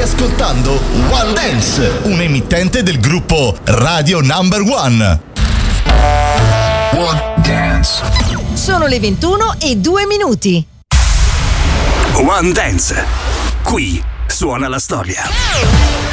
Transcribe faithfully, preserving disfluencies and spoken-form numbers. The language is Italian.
ascoltando One Dance, un emittente del gruppo Radio Number One. One Dance. Sono le ventuno e due minuti. One Dance. Qui suona la storia.